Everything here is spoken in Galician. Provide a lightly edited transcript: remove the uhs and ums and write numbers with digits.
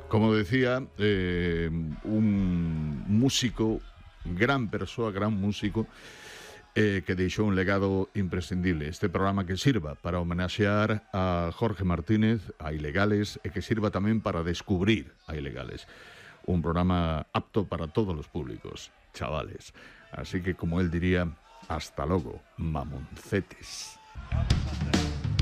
Como decía, un músico, gran persoa, gran músico, que deixou un legado imprescindible. Este programa que sirva para homenaxear a Jorge Martínez, a Ilegales, e que sirva tamén para descubrir a Ilegales. Un programa apto para todos os públicos, chavales. Así que, como él diría, hasta logo, mamoncetes.